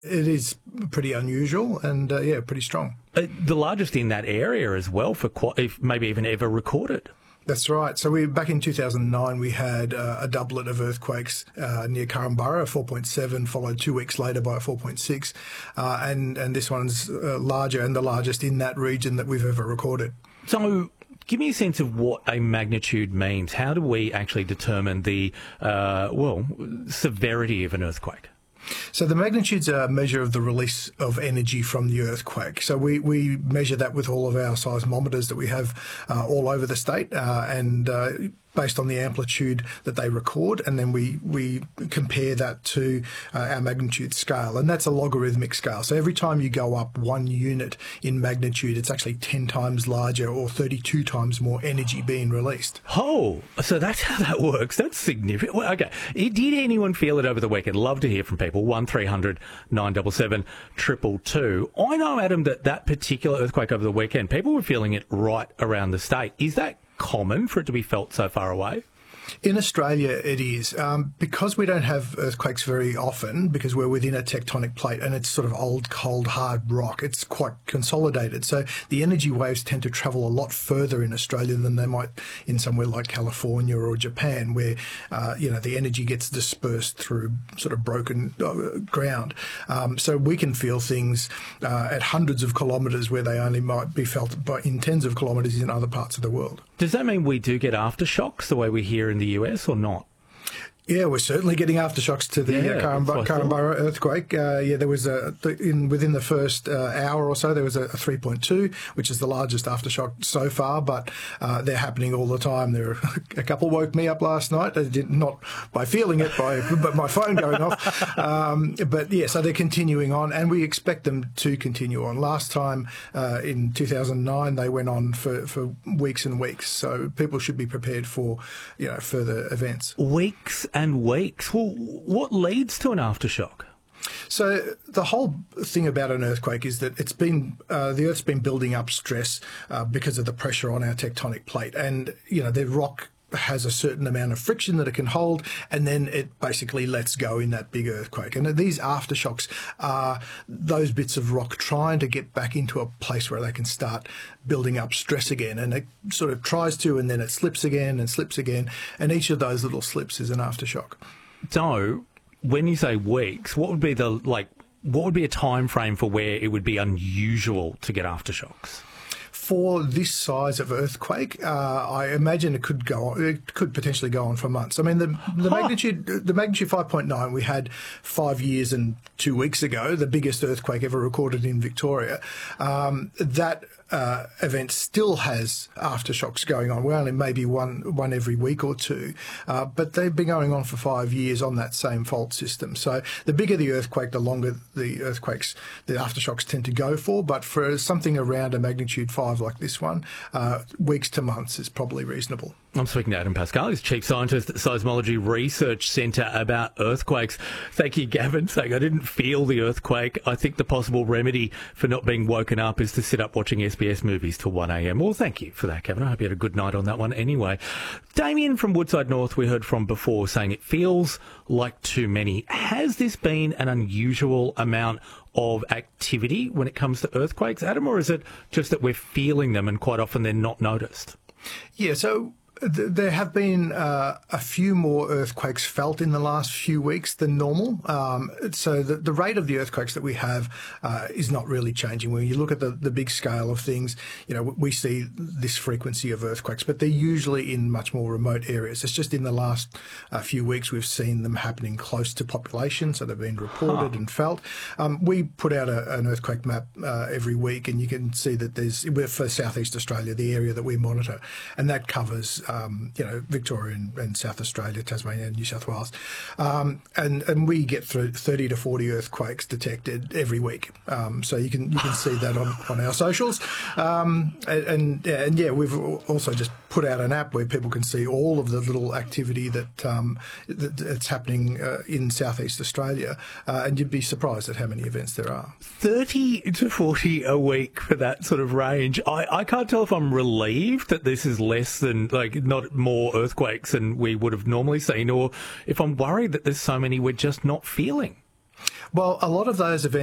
It is pretty unusual and, pretty strong. The largest in that area as well, for if maybe even ever recorded. That's right. So back in 2009, we had a doublet of earthquakes near Korumburra, 4.7, followed 2 weeks later by a 4.6. And this one's larger and the largest in that region that we've ever recorded. So give me a sense of what a magnitude means. How do we actually determine the, severity of an earthquake? So the magnitude's a measure of the release of energy from the earthquake. So we measure that with all of our seismometers that we have all over the state, and based on the amplitude that they record, and then we compare that to our magnitude scale, and that's a logarithmic scale. So every time you go up 1 unit in magnitude, it's actually 10 times larger or 32 times more energy being released. Oh, so that's how that works. That's significant. Well, okay. Did anyone feel it over the weekend? Love to hear from people. 1300 977 222. I know, Adam, that particular earthquake over the weekend, people were feeling it right around the state. Is that common for it to be felt so far away? In Australia, it is. Because we don't have earthquakes very often, because we're within a tectonic plate and it's sort of old, cold, hard rock, it's quite consolidated. So the energy waves tend to travel a lot further in Australia than they might in somewhere like California or Japan, where, the energy gets dispersed through sort of broken ground. So we can feel things at hundreds of kilometres where they only might be felt in tens of kilometres in other parts of the world. Does that mean we do get aftershocks the way we hear in the US or not? Yeah, we're certainly getting aftershocks to the Korumburra earthquake. There was within the first hour or so, there was a 3.2, which is the largest aftershock so far, but they're happening all the time. A couple woke me up last night, not by feeling it, but my phone going off. So they're continuing on, and we expect them to continue on. Last time, in 2009, they went on for weeks and weeks, so people should be prepared for further events. Weeks and weeks. Well, what leads to an aftershock? So the whole thing about an earthquake is that the Earth's been building up stress because of the pressure on our tectonic plate, and the rock has a certain amount of friction that it can hold, and then it basically lets go in that big earthquake. And these aftershocks are those bits of rock trying to get back into a place where they can start building up stress again. And it sort of tries to, and then it slips again and slips again. And each of those little slips is an aftershock. So when you say weeks, what would be a time frame for where it would be unusual to get aftershocks? For this size of earthquake, I imagine it could potentially go on for months. I mean, the magnitude 5.9 we had 5 years and 2 weeks ago, the biggest earthquake ever recorded in Victoria. That event still has aftershocks going on. We're only maybe one every week or two, but they've been going on for 5 years on that same fault system. So the bigger the earthquake, the longer the aftershocks tend to go for. But for something around a magnitude 5 like this one, weeks to months is probably reasonable. I'm speaking to Adam Pascal. He's Chief Scientist at the Seismology Research Centre about earthquakes. Thank you, Gavin, saying I didn't feel the earthquake. I think the possible remedy for not being woken up is to sit up watching SBS movies till 1 a.m. Well, thank you for that, Gavin. I hope you had a good night on that one anyway. Damien from Woodside North, we heard from before, saying it feels like too many. Has this been an unusual amount of activity when it comes to earthquakes, Adam, or is it just that we're feeling them and quite often they're not noticed? Yeah, so there have been a few more earthquakes felt in the last few weeks than normal. So the rate of the earthquakes that we have is not really changing. When you look at the big scale of things, we see this frequency of earthquakes, but they're usually in much more remote areas. It's just in the last few weeks we've seen them happening close to population, so they've been reported and felt. We put out an earthquake map every week, and you can see that we're for Southeast Australia, the area that we monitor, and that covers Victoria and South Australia, Tasmania, and New South Wales. And we get through 30 to 40 earthquakes detected every week. So you can see that on our socials. We've also just put out an app where people can see all of the little activity that's happening in Southeast Australia. And you'd be surprised at how many events there are. 30 to 40 a week for that sort of range. I can't tell if I'm relieved that this is less than, not more earthquakes than we would have normally seen, or if I'm worried that there's so many we're just not feeling. Well, a lot of those events